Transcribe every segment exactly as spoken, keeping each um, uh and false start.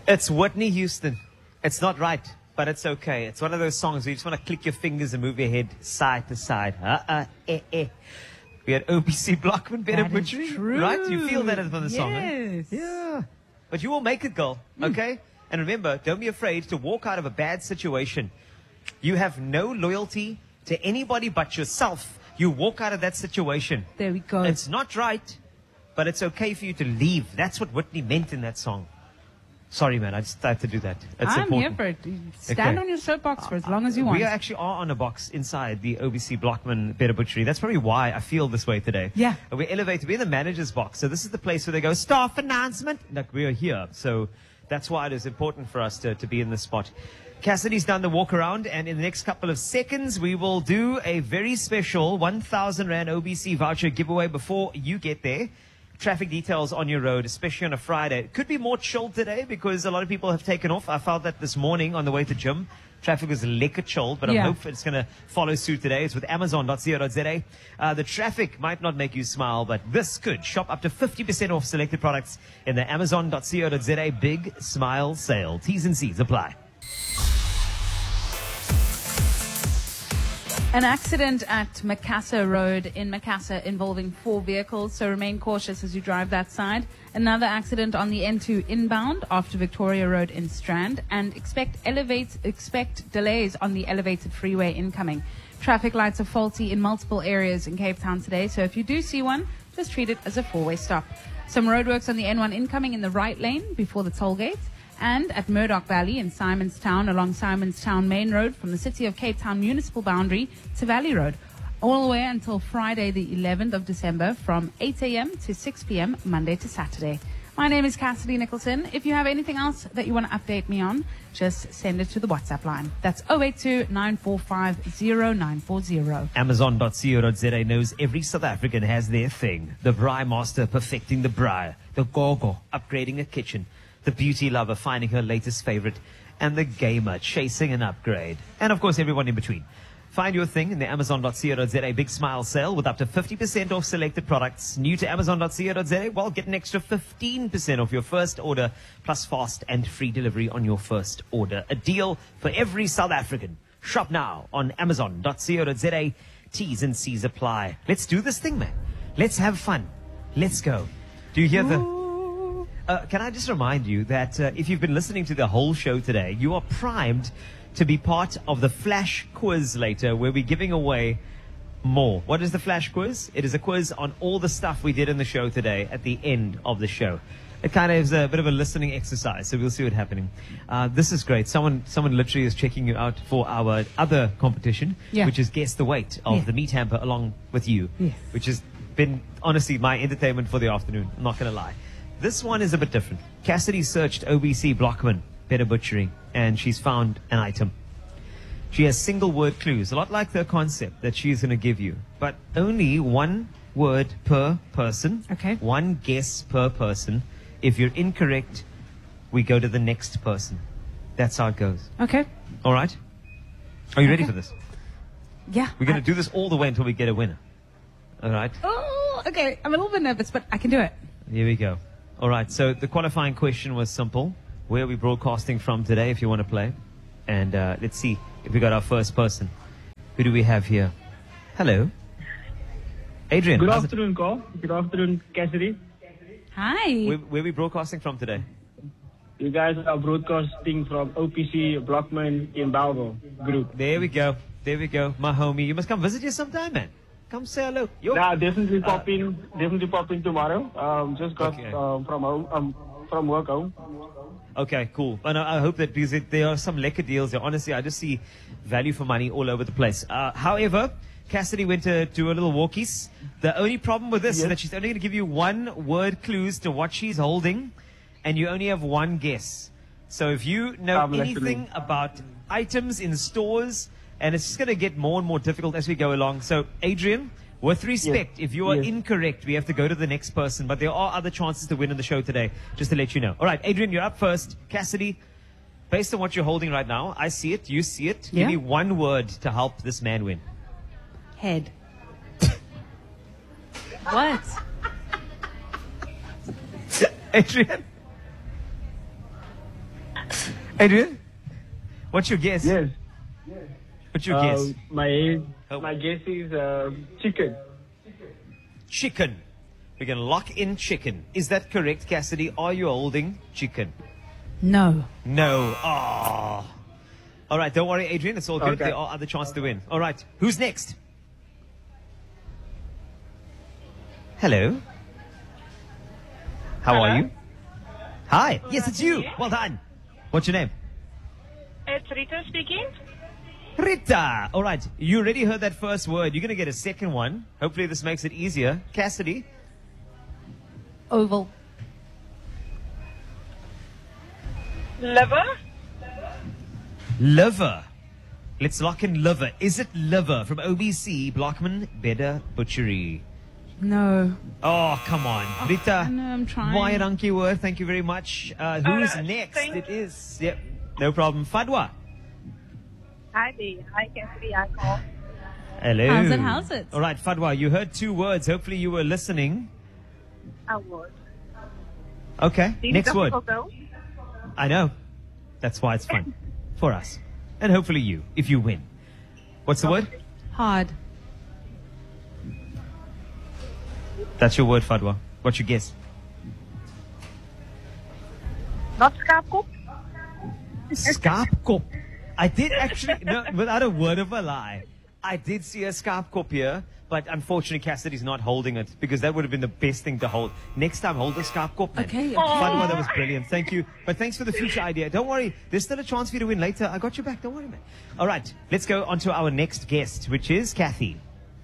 It's Whitney Houston. It's not right, but it's okay. It's one of those songs where you just want to click your fingers and move your head side to side. Uh-uh, eh, eh. We had O B C Blockman, Better Butchery. True. Right? You feel that from the song, yes. eh? Yeah. But you will make it, girl. Okay? Mm. And remember, don't be afraid to walk out of a bad situation. You have no loyalty to anybody but yourself. You walk out of that situation. There we go. It's not right, but it's okay for you to leave. That's what Whitney meant in that song. Sorry, man. I just had to do that. It's I'm important. here for it. Stand okay. on your soapbox for as long as you want. We actually are on a box inside the O B C Blockman Better Butchery. That's probably why I feel this way today. Yeah. We're elevated. We're in the manager's box. So this is the place where they go, staff announcement. Like, we are here. So that's why it is important for us to, to be in this spot. Cassidy's done the walk around, and in the next couple of seconds, we will do a very special one thousand Rand O B C voucher giveaway before you get there. Traffic details on your road, especially on a Friday. It could be more chilled today because a lot of people have taken off. I felt that this morning on the way to gym. Traffic was lekker chilled, but yeah. I hope it's going to follow suit today. It's with Amazon dot co dot za. Uh, the traffic might not make you smile, but this could. Shop up to fifty percent off selected products in the Amazon dot co dot za Big Smile Sale. T's and C's apply. An accident at Macassar Road in Macassar involving four vehicles, so remain cautious as you drive that side. Another accident on the N two inbound after Victoria Road in Strand, and expect elevate, expect delays on the elevated freeway incoming. Traffic lights are faulty in multiple areas in Cape Town today, so if you do see one, just treat it as a four-way stop. Some roadworks on the N one incoming in the right lane before the toll gate. And at Murdoch Valley in Simonstown along Simonstown Main Road from the City of Cape Town municipal boundary to Valley Road. All the way until Friday the eleventh of December from eight a m to six p m Monday to Saturday. My name is Cassidy Nicholson. If you have anything else that you want to update me on, just send it to the WhatsApp line. That's zero eight two, nine four five, zero nine four zero. Amazon dot co dot za knows every South African has their thing. The braai master perfecting the braai. The gogo upgrading a kitchen. The beauty lover finding her latest favorite, and the gamer chasing an upgrade. And of course, everyone in between. Find your thing in the Amazon dot co dot za Big Smile Sale with up to fifty percent off selected products. New to Amazon dot co dot za, well, get an extra fifteen percent off your first order, plus fast and free delivery on your first order. A deal for every South African. Shop now on Amazon dot co dot za. T's and C's apply. Let's do this thing, man. Let's have fun. Let's go. Do you hear the... Uh, can I just remind you that uh, if you've been listening to the whole show today, you are primed to be part of the flash quiz later, where we're giving away more. What is the flash quiz? It is a quiz on all the stuff we did in the show today at the end of the show. It kind of is a bit of a listening exercise, so we'll see what's happening. Uh, this is great. Someone someone literally is checking you out for our other competition, yeah. which is Guess the Weight of yeah. the meat hamper along with you, yes. which has been, honestly, my entertainment for the afternoon. I'm not going to lie. This one is a bit different. Cassidy searched O B C Blockman, Better Butchery, and she's found an item. She has single word clues, a lot like the concept that she's going to give you, but only one word per person. Okay. One guess per person. If you're incorrect, we go to the next person. That's how it goes. Okay. All right? Are you ready Okay. for this? Yeah. We're going I- to do this all the way until we get a winner. All right? Oh, okay. I'm a little bit nervous, but I can do it. Here we go. All right, so the qualifying question was simple. Where are we broadcasting from today, if you want to play? And uh, let's see if we got our first person. Who do we have here? Hello. Adrian. Good how's it- afternoon, Carl. Good afternoon, Cassidy. Hi. Where, where are we broadcasting from today? You guys are broadcasting from O P C Blockman in Bellville group. There we go. There we go. My homie. You must come visit you sometime, man. Come say hello. Yo. Nah, definitely Uh, pop in. Definitely pop in tomorrow. Um, just got Okay. um, from home, um, from work home. Okay, cool. And I, I hope that because it, there are some lekker deals there. Honestly, I just see value for money all over the place. Uh, however, Cassidy went to do a little walkies. The only problem with this is Yes. that she's only going to give you one word clues to what she's holding, and you only have one guess. So if you know I'm anything listening. about items in stores, and it's just going to get more and more difficult as we go along. So, Adrian, with respect, if you are Yes. incorrect, we have to go to the next person. But there are other chances to win in the show today, just to let you know. All right, Adrian, you're up first. Cassidy, based on what you're holding right now, I see it, you see it. Yeah. Give me one word to help this man win. Head. What? Adrian? Adrian, what's your guess? Yes. What's your Uh, guess? my Oh. my guess is uh, chicken. Chicken. We're going to lock in chicken. Is that correct, Cassidy? Are you holding chicken? No. No. Ah. All right, don't worry, Adrian. It's all good. Okay. There are other chances to win. All right, who's next? Hello. How are Hello. you? Hi. Yes, it's you. Well done. What's your name? It's Rita speaking. Rita. All right, you already heard that first word. You're going to get a second one. Hopefully this makes it easier. Cassidy. Oval. Liver. Liver. Let's lock in liver. Is it liver from O B C, Blockman Bedder Butchery? No. Oh, come on. Rita. no, I'm trying. Baie dankie hoor. Thank you very much. Uh, who's Alright, next? thank It is. Yep. No problem. Fadwa. Hi there. Hi, Cassidy. I call. Hello. How's it, how's it? All right, Fadwa, you heard two words. Hopefully you were listening. I would. Okay. These Next word. difficult though. I know. That's why it's fun for us. And hopefully you, if you win. What's the word? Hard. That's your word, Fadwa. What's your guess? Not scarpkop. Skarpkop. I did actually, no, without a word of a lie, I did see a Skarpkop here, but unfortunately Cassidy's not holding it because that would have been the best thing to hold. Next time, hold the Skarpkop, man. Okay, okay. Fadwa, that was brilliant. Thank you. But thanks for the future idea. Don't worry. There's still a chance for you to win later. I got your back. Don't worry, man. All right. Let's go on to our next guest, which is Kathy.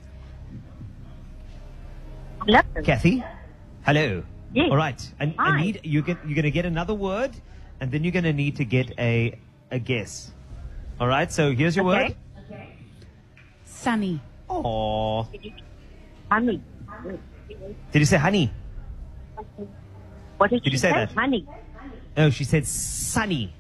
Listen. Kathy? Hello. Yes. All right. And I Hi. need, you get, you're going to get another word, and then you're going to need to get a, a guess. All right. So here's your Okay. word. Sunny. Aww. Honey. Did you say honey? What did, Did she you say that? Honey. No, she said sunny.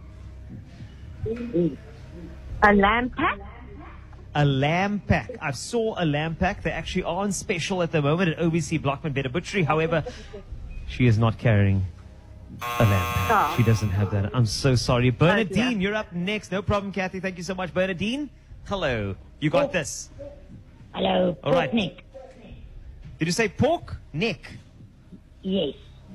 A lamb pack. A lamb pack. I saw a lamb pack. They actually are on special at the moment at O B C Blockman Bedder Butchery. However, she is not carrying a lamb pack. Oh. She doesn't have that. I'm so sorry. Bernadine, dear. you're up next. No problem, Kathy. Thank you so much. Bernadine, hello. You got this. Hello, All right. pork neck. Did you say pork neck? Yes.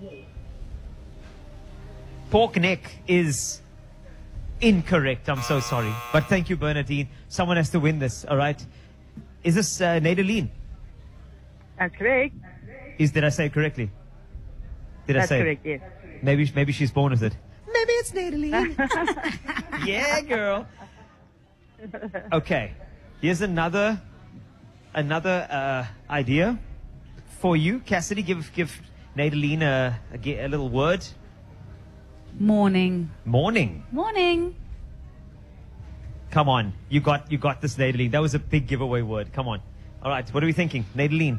Pork neck is incorrect. I'm so sorry. But thank you, Bernadine. Someone has to win this, all right? Is this uh, Nadeline? That's correct. Is, did I say it correctly? Did I That's say it? correct, yes. Maybe, maybe she's born with it. Maybe it's Nadeline. Yeah, girl. Okay. Here's another, another uh, idea for you. Cassidy, give, give Nadeline a, a, ge- a little word. Morning. Morning. Morning. Come on. You got, you got this, Nadeline. That was a big giveaway word. Come on. All right. What are we thinking? Nadeline.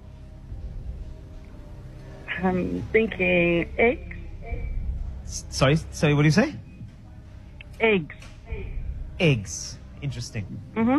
I'm thinking eggs. S- Sorry, sorry, what do you say? Eggs. Eggs. Interesting. Mm-hmm.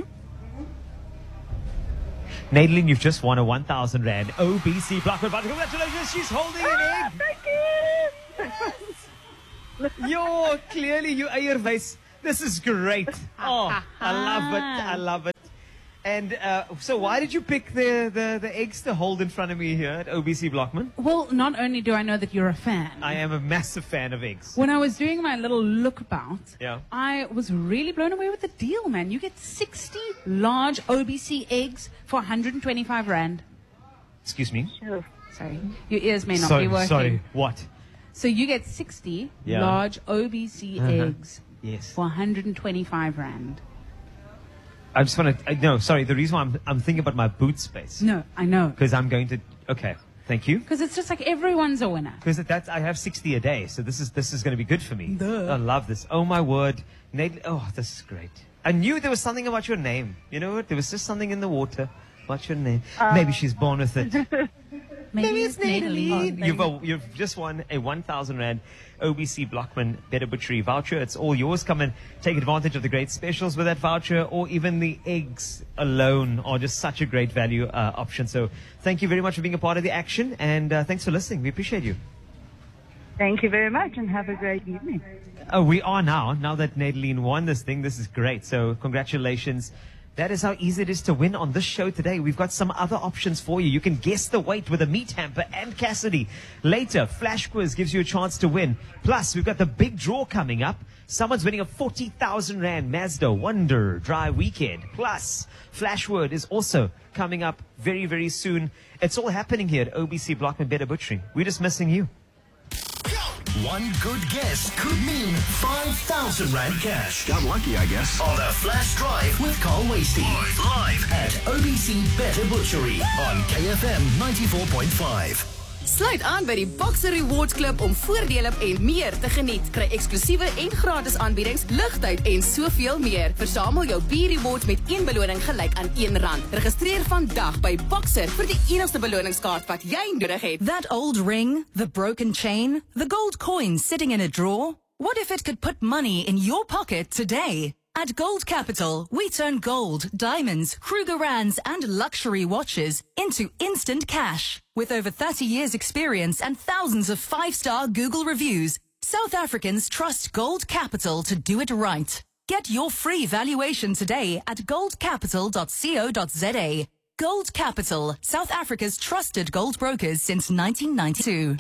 Nadeline, you've just won a one thousand Rand O B C Blockman Butcher. Congratulations, she's holding an egg. Thank you. Yo, clearly you eierwys. This is great. Oh, I love it. I love it. And uh, so why did you pick the, the, the eggs to hold in front of me here at O B C Blockman? Well, not only do I know that you're a fan, I am a massive fan of eggs. when I was doing my little look about, Yeah. I was really blown away with the deal, man. You get sixty large O B C eggs for one hundred twenty-five Rand. Excuse me. Oh, Sorry. Your ears may not Sorry, be working. sorry. What? So you get sixty Yeah. large O B C Uh-huh. eggs Yes. for one hundred twenty-five Rand. I just want to, uh, no, sorry. The reason why I'm, I'm thinking about my boot space. No, I know. Because I'm going to, okay. Thank you. Because it's just like everyone's a winner. Because that's I have sixty a day, so this is this is going to be good for me. Duh. I love this. Oh my word, Nate! Oh, this is great. I knew there was something about your name. You know what? There was just something in the water about your name. Maybe she's born with it. Maybe, it's Natalie. You've uh, you've just won a one thousand Rand O B C Blockman Bedder Butchery voucher. It's all yours. Come and take advantage of the great specials with that voucher, or even the eggs alone are just such a great value uh, option. So thank you very much for being a part of the action, and uh, thanks for listening. We appreciate you. Thank you very much and have a great evening. Oh, we are now. Now that Nadine won this thing, this is great. So congratulations. That is how easy it is to win on this show today. We've got some other options for you. You can guess the weight with a meat hamper and Cassidy. Later, Flash Quiz gives you a chance to win. Plus, we've got the big draw coming up. Someone's winning a forty thousand rand Mazda Wonder Drive weekend. Plus, Flash Word is also coming up very, very soon. It's all happening here at O B C Blockman Better Butchery. We're just missing you. One good guess could mean five thousand rand cash. Got lucky, I guess. On the Flash Drive with Carl Wasty. Live at O B C Better Butchery on K F M ninety-four point five. Sluit aan by die Boxer Rewards Club om voordele en meer te geniet. Kry eksklusiewe en gratis aanbiedings, ligtyd en soveel meer. Versamel jou B-Rewards met een beloning gelyk aan een rand. Registreer vandag by Boxer vir die enigste beloningskaart wat jy nodig het. That old ring, the broken chain, the gold coin sitting in a drawer. What if it could put money in your pocket today? At Gold Capital, we turn gold, diamonds, Krugerrands, and luxury watches into instant cash. With over thirty years experience and thousands of five-star Google reviews, South Africans trust Gold Capital to do it right. Get your free valuation today at gold capital dot co dot za. Gold Capital, South Africa's trusted gold brokers since nineteen ninety-two.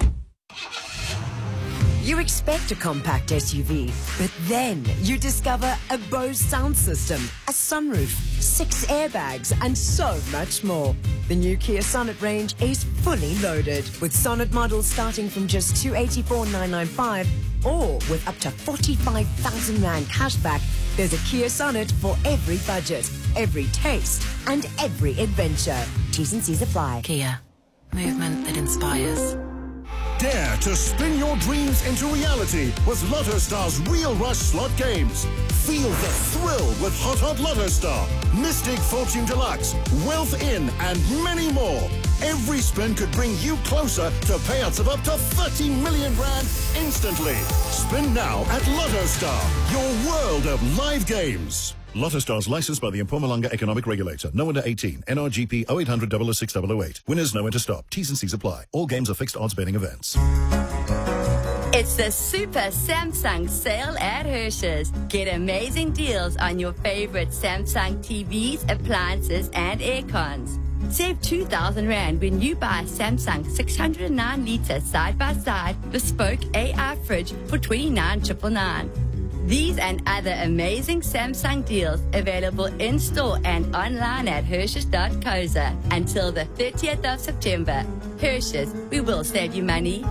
You expect a compact S U V, but then you discover a Bose sound system, a sunroof, six airbags, and so much more. The new Kia Sonet range is fully loaded, with Sonet models starting from just two hundred eighty-four thousand nine hundred ninety-five, or with up to forty-five thousand rand cashback. There's a Kia Sonet for every budget, every taste, and every adventure. T's and C's apply. Kia, movement that inspires. Dare to spin your dreams into reality with Lotto Star's Real Rush slot games. Feel the thrill with Hot Hot Lotto Star, Mystic Fortune Deluxe, Wealth In, and many more. Every spin could bring you closer to payouts of up to thirty million rand instantly. Spin now at Lotto Star, your world of live games. Lotto Stars licensed by the Mpumalanga Economic Regulator. No under eighteen. N R G P oh eight hundred, double oh six, double oh eight. Winners know when to stop. T's and C's apply. All games are fixed odds betting events. It's the Super Samsung sale at Hershey's. Get amazing deals on your favorite Samsung T Vs, appliances, and aircons. Save two thousand rand when you buy a Samsung six hundred nine litre side-by-side bespoke A I fridge for twenty-nine thousand nine hundred ninety-nine. These and other amazing Samsung deals available in-store and online at Hershey's dot co dot za until the thirtieth of September. Hershey's, we will save you money.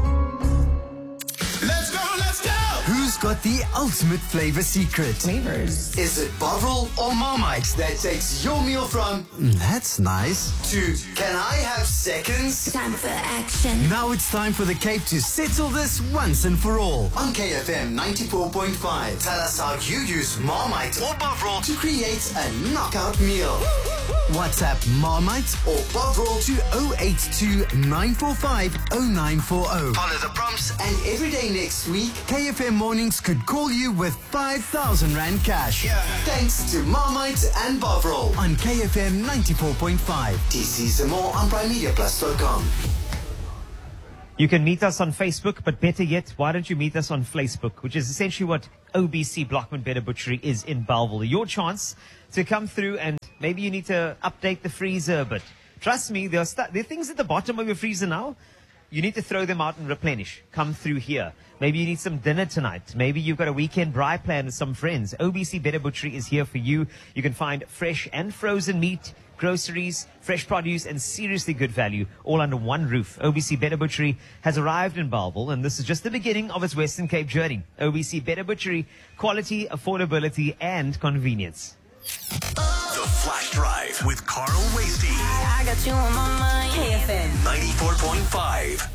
Let's go, let's go! Who's got the ultimate flavor secret? Flavors. Is it Bovril or Marmite that takes your meal from that's nice to can I have seconds? Time for action. Now it's time for the Cape to settle this once and for all. On K F M ninety-four point five, tell us how you use Marmite or Bovril to create a knockout meal. WhatsApp Marmite or Bovril to oh eight two, nine four five, oh nine four oh. Follow the prompts and every day next week, K F M Mornings could call you with five thousand rand cash. Yeah. Thanks to Marmite and Bovril on K F M ninety-four point five. T C's and more on prime media plus dot com. You can meet us on Facebook, but better yet, why don't you meet us on Facebook, which is essentially what O B C Blockman Better Butchery is in Bellville. Your chance to come through, and maybe you need to update the freezer, but trust me, there are, st- there are things at the bottom of your freezer now. You need to throw them out and replenish. Come through here. Maybe you need some dinner tonight. Maybe you've got a weekend braai plan with some friends. O B C Better Butchery is here for you. You can find fresh and frozen meat, groceries, fresh produce, and seriously good value all under one roof. O B C Better Butchery has arrived in Bellville, and this is just the beginning of its Western Cape journey. O B C Better Butchery, quality, affordability, and convenience. The Flash Drive with Carl Wasty. I got you on my mind. K F M ninety-four point five.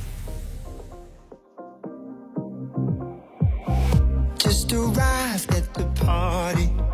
Just arrived at the party.